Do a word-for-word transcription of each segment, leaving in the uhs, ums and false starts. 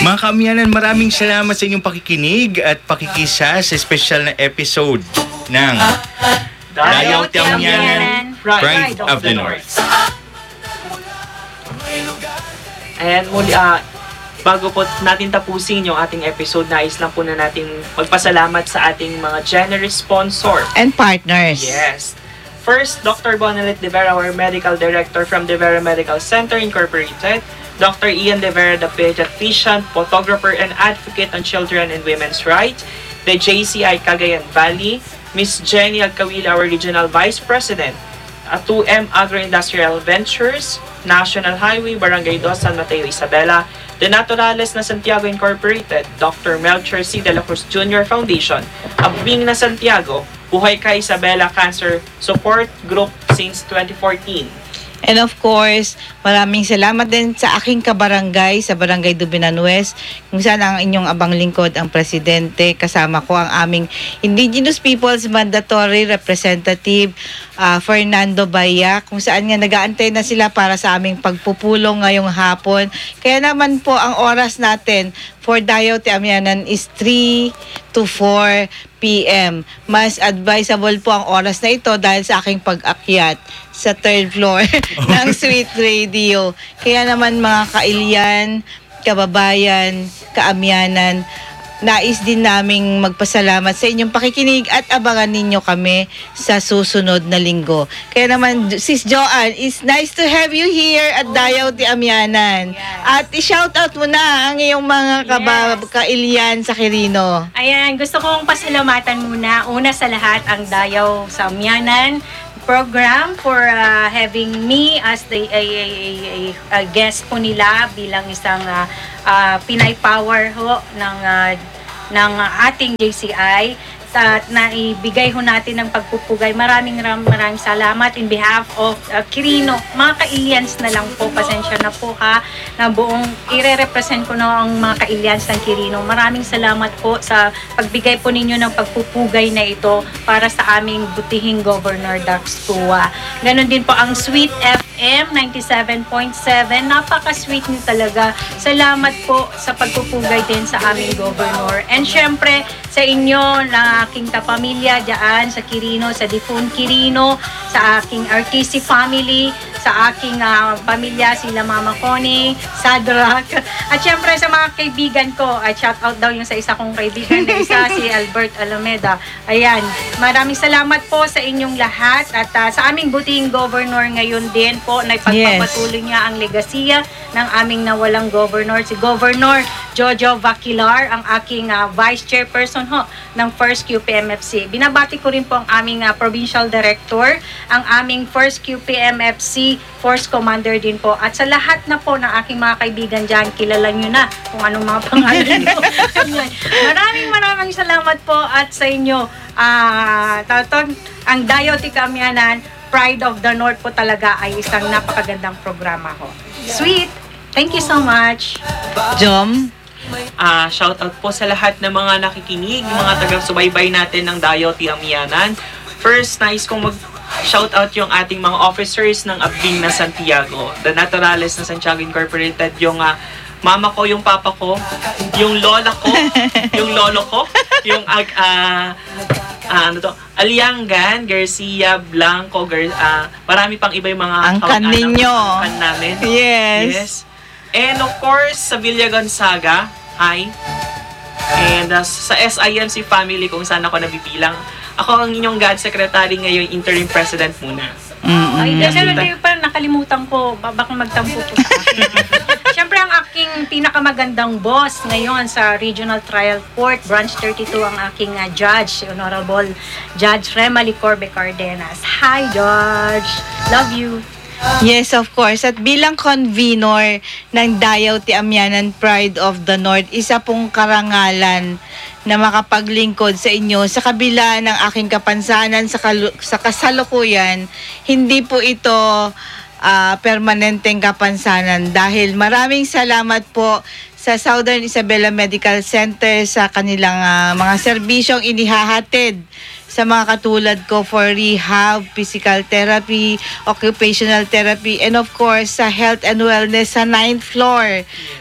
Mga kaamyanan, maraming salamat sa inyong pakikinig at pakikisa sa special na episode ng Dayaw ti Amyanan, Pride of the North. Ayan, muli, ah, bago po natin tapusin yung ating episode, nais lang po na natin magpasalamat sa ating mga generous sponsor. And partners. Yes. First, Doctor Bonalet De Vera, our Medical Director from De Vera Medical Center Incorporated. Doctor Ian De Vera, the pediatrician, photographer, and advocate on children and women's rights. The J C I Cagayan Valley. Miss Jenny Alcawil, our Regional Vice President. Uh, two M Agro-Industrial Ventures, National Highway, Barangay dos, San Mateo, Isabela. The Naturales na Santiago Incorporated, Doctor Melchor C. De La Cruz Junior Foundation. Abing na Santiago, Buhay ka Isabela Cancer Support Group since twenty fourteen. And of course, maraming salamat din sa aking kabarangay, sa Barangay Dubinan West, kung saan ang inyong abang lingkod, ang presidente, kasama ko ang aming Indigenous Peoples Mandatory Representative, uh, Fernando Baya, kung saan nga nag-aantay na sila para sa aming pagpupulong ngayong hapon. Kaya naman po ang oras natin for Dayaw ti Amyanan is three to four p m Mas advisable po ang oras na ito dahil sa aking pag-akyat sa third floor ng Sweet Radio. Kaya naman mga kailian, kababayan, kaamyanan, nais din naming magpasalamat sa inyong pakikinig at abangan ninyo kami sa susunod na linggo. Kaya naman, Sis Joanne, it's nice to have you here at Dayaw ti Amyanan. Yes. At i-shoutout mo na ang iyong mga kaba- Yes. kailian sa Quirino. Ayan, gusto kong pasalamatan muna. Una sa lahat, ang Dayaw sa Amyanan program for uh, having me as the a, a, a, a guest po nila bilang isang uh, uh, Pinay Power ho ng uh, ng ating J C I. At naibigay ho natin ng pagpupugay. Maraming maraming salamat in behalf of uh, Quirino. Mga ka-Ilians na lang po, pasensya na po ha, na buong ire-represent ko na ang mga ka-Ilians ng Quirino. Maraming salamat po sa pagbigay po ninyo ng pagpupugay na ito para sa aming butihing Governor Dax Tua. Ganon din po ang Sweet F M ninety-seven point seven. Napaka-sweet niyo talaga. Salamat po sa pagpupugay din sa aming Governor. And syempre, sa inyo na aking kapamilya dyan sa Quirino, sa Difun Quirino, sa aking R T C family, sa aking uh, pamilya, sila Mama Connie, Sadrak, at syempre sa mga kaibigan ko, at shout out daw yung sa isa kong kaibigan na isa, si Albert Alameda. Ayan, maraming salamat po sa inyong lahat at uh, sa aming buting governor ngayon din po, na ipagpapatuloy niya ang legasiya ng aming nawalang governor, si Governor Jojo Vaquilar, ang aking uh, vice chairperson ho ng First Q P M F C. Binabati ko rin po ang aming uh, provincial director, ang aming First Q P M F C Force Commander din po. At sa lahat na po ng aking mga kaibigan dyan, kilala nyo na kung anong mga pangalan nyo. Maraming maraming salamat po at sa inyo. Uh, tatong, ang Dayaw ti Amyanan, Pride of the North po talaga ay isang napakagandang programa ho. Sweet! Thank you so much. Jom? Uh, shout out po sa lahat ng mga nakikinig, mga taga-subaybay natin ng Dayaw ti Amyanan. First, nice kong mag-shout out yung ating mga officers ng Abing na Santiago, the Naturales na Santiago Incorporated, yung uh, mama ko, yung papa ko, yung lola ko, yung lolo ko, yung uh, uh, uh, ano to, Aliangan, Garcia, Blanco, Gar, uh, marami pang iba yung mga angkan ninyo. Angkan namin. Yes. Yes. And of course, sa Villa Gonzaga, hi. And uh, sa S I M C family, kung saan ako nabibilang. Ako ang inyong God Secretary ngayon, interim president muna. Mm-hmm. Ay, kasi hindi pa nakalimutan ko, baka magtampo po sa akin. Siyempre, ang aking pinakamagandang boss ngayon sa Regional Trial Court, Branch thirty-two, ang aking uh, judge, si Honorable Judge Remali Corbe Cardenas. Hi, Judge! Love you! Yes, of course. At bilang convenor ng Dayaw ti Amyanan Pride of the North, isa pong karangalan na makapaglingkod sa inyo sa kabila ng aking kapansanan sa, kalu- sa kasalukuyan. Hindi po ito uh, permanenteng kapansanan dahil maraming salamat po sa Southern Isabela Medical Center sa kanilang uh, mga serbisyong inihahatid sa mga katulad ko for rehab, physical therapy, occupational therapy, and of course sa health and wellness sa ninth floor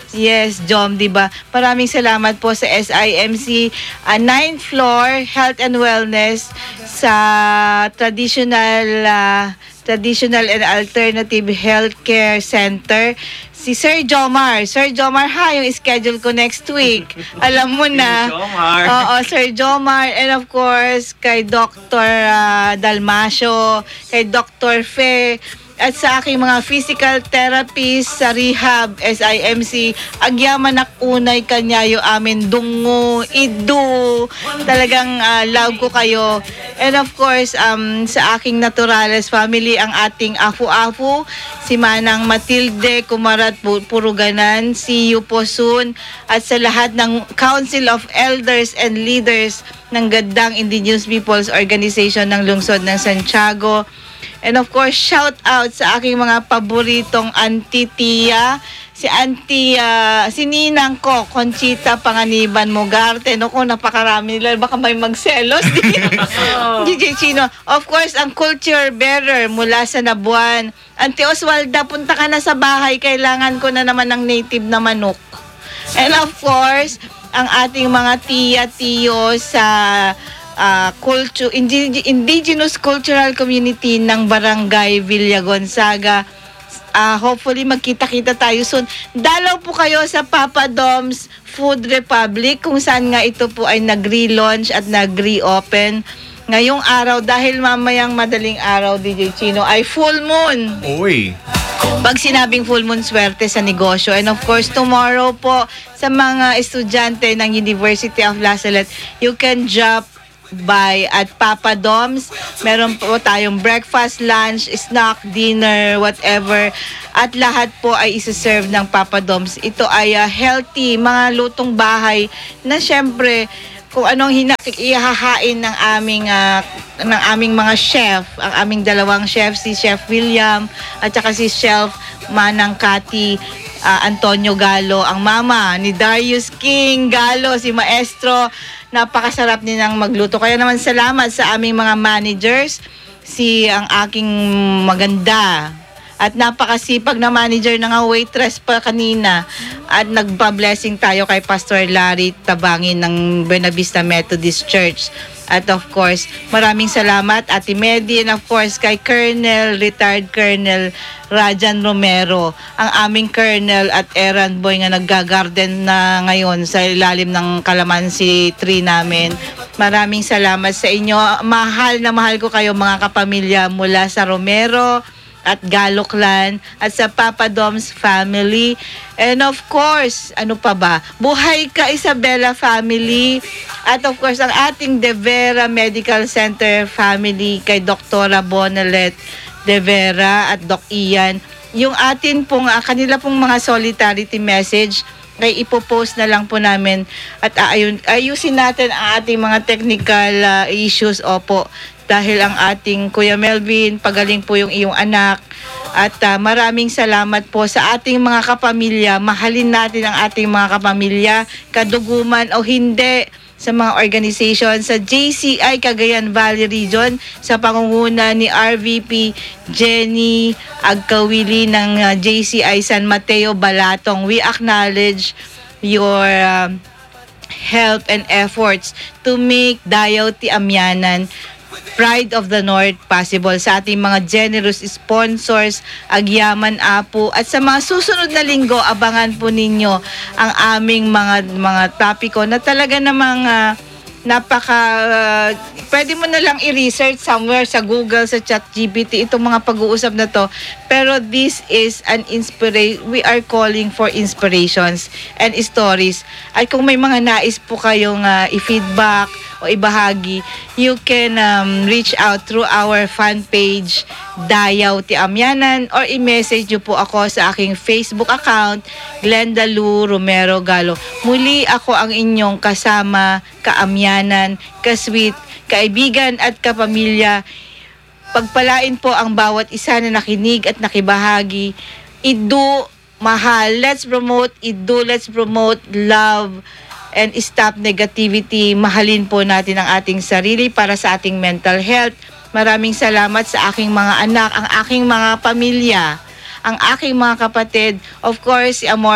Yes, Jom, di ba? Maraming salamat po sa S I M C uh, ninth floor Health and Wellness sa traditional uh, traditional and alternative healthcare center. Si Sir Jomar. Sir Jomar, ha, yung schedule ko next week. Alam mo na. Jomar. Oo, Sir Jomar. And of course, kay Doctor Uh, Dalmasio, kay Doctor Fe, at sa aking mga physical therapist sa rehab, S I M C, agyaman unay kanyayo amin dungo, idu. Talagang uh, love ko kayo. And of course, um, sa aking Naturales family, ang ating afu-afu, si Manang Matilde Kumarat Puruganan, see you po soon. At sa lahat ng Council of Elders and Leaders ng Gandang Indigenous Peoples Organization ng Lungsod ng Santiago. And of course, shout out sa aking mga paboritong Auntie Tia, si Auntie, uh, si Ninang ko, Conchita Panganiban Mugarte. Naku, napakarami nila. Baka may magselos. D J Chino. Of course, ang culture bearer mula sa Nabuan. Auntie Oswalda, punta ka na sa bahay. Kailangan ko na naman ng native na manok. And of course, ang ating mga tiya-tiyo sa Uh, culture, indigenous cultural community ng Barangay Villa Gonzaga. Uh, hopefully magkita-kita tayo soon. Dalaw po kayo sa Papa Dom's Food Republic kung saan nga ito po ay nag-relaunch at nag-reopen ngayong araw dahil mamayang madaling araw, D J Chino, ay full moon. Uy. Pag sinabing full moon, swerte sa negosyo. And of course, tomorrow po sa mga estudyante ng University of La Salette, you can drop by at Papa Dom's. Meron po tayong breakfast, lunch, snack, dinner, whatever. At lahat po ay isa-serve ng Papa Dom's. Ito ay uh, healthy, mga lutong bahay na syempre kung anong hina- ihahain ng aming uh, ng aming mga chef, ang aming dalawang chef, si Chef William at saka si Chef Manang Kati uh, Antonio Galo, ang mama ni Darius King Galo, si Maestro. Napakasarap nilang magluto. Kaya naman salamat sa aming mga managers, si ang aking maganda at napakasipag na manager na nga waitress pa kanina, at nagpa-blessing tayo kay Pastor Larry Tabangin ng Buena Vista Methodist Church. At of course, maraming salamat Ate Medi, and of course kay Colonel, retired Colonel Rajan Romero, ang aming Colonel at errand boy nga nagga-garden na ngayon sa ilalim ng Calamansi tree namin. Maraming salamat sa inyo. Mahal na mahal ko kayo mga kapamilya mula sa Romero at Galo Clan at sa Papa Dom's family. And of course, ano pa ba? Buhay ka Isabela family. At of course, ang ating De Vera Medical Center family kay Doktora Bonalet De Vera at Doc Ian. Yung atin pong, uh, kanila pong mga solidarity message, kay ipopost na lang po namin at ayun, ayusin natin ang ating mga technical uh, issues. Opo, dahil ang ating Kuya Melvin, pagaling po yung iyong anak. At uh, maraming salamat po sa ating mga kapamilya. Mahalin natin ang ating mga kapamilya, kaduguman o hindi, sa mga organization sa J C I Cagayan Valley Region sa pangunguna ni R V P Jenny Agkawili ng uh, J C I San Mateo Balatong. We acknowledge your uh, help and efforts to make Dayaw Ti Amyanan Pride of the North possible, sa ating mga generous sponsors, Agyaman Apo, at sa mga susunod na linggo, abangan po ninyo ang aming mga mga topiko na talaga namang uh, napaka uh, pwede mo na lang i-research somewhere sa Google, sa ChatGPT itong mga pag-uusap na to, pero this is an inspiration. We are calling for inspirations and stories. At kung may mga nais po kayong uh, i-feedback o ibahagi, you can um, reach out through our fan page Dayaw Ti Amyanan, or i-message nyo po ako sa aking Facebook account Glenda Lu Romero Galo. Muli ako ang inyong kasama, kaamyanan, kasweet, kaibigan at kapamilya. Pagpalain po ang bawat isa na nakinig at nakibahagi. Idu, mahal, let's promote Idu, let's promote love and stop negativity. Mahalin po natin ang ating sarili para sa ating mental health. Maraming salamat sa aking mga anak, ang aking mga pamilya, ang aking mga kapatid, of course, si Amor,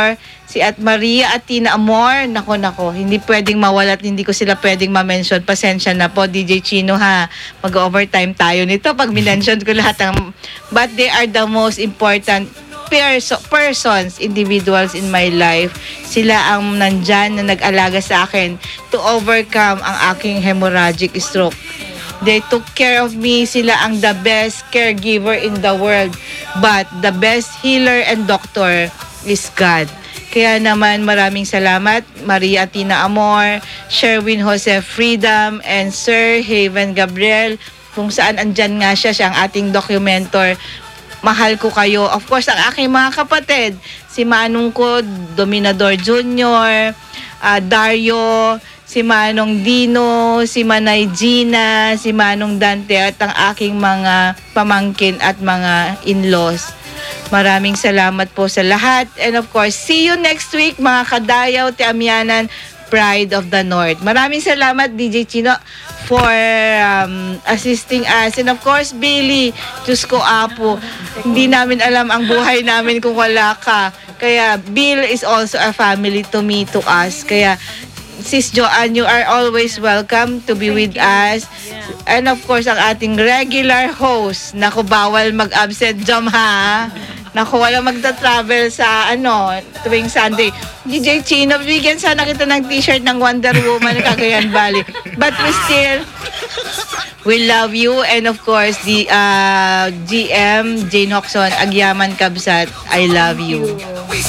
si at Maria at Tina Amor. Nako, nako, hindi pwedeng mawala at hindi ko sila pwedeng ma-mention. Pasensya na po, D J Chino ha. Mag-overtime tayo nito pag minention ko lahat ng... But they are the most important perso- persons, individuals in my life. Sila ang nandyan na nag-alaga sa akin to overcome ang aking hemorrhagic stroke. They took care of me. Sila ang the best caregiver in the world. But the best healer and doctor is God. Kaya naman maraming salamat Maria Tina Amor, Sherwin Jose Freedom, and Sir Haven Gabriel, kung saan andyan nga siya, siya ang ating documentor. Mahal ko kayo. Of course, ang aking mga kapatid, si Manong ko, Dominador Junior, uh, Dario, si Manong Dino, si Manay Gina, si Manong Dante, at ang aking mga pamangkin at mga in-laws. Maraming salamat po sa lahat. And of course, see you next week mga kadayaw, Tiamyanan, Pride of the North. Maraming salamat D J Chino for um, assisting us. And of course, Billy, Diyos ko Apo, hindi namin alam ang buhay namin kung wala ka. Kaya Bill is also a family to me, to us. Kaya Sis Joanne, you are always welcome to be with us. And of course, ang ating regular host, naku, bawal mag-absent jam ha. Naku, wala magta-travel sa ano, tuwing Sunday. D J Chino, bigyan sana kita ng t-shirt ng Wonder Woman ng Cagayan Valley. But we still, we love you. And of course, the uh, G M, Jane Hoxon, Agyaman Kabsat, I love you.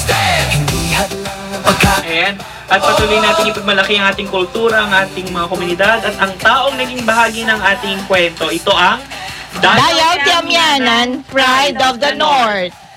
Ayan. At patuloy natin ipagmalaki ang ating kultura, ang ating mga komunidad, at ang taong naging bahagi ng ating kwento. Ito ang Dayaw Tiamyanan, Pride of the North.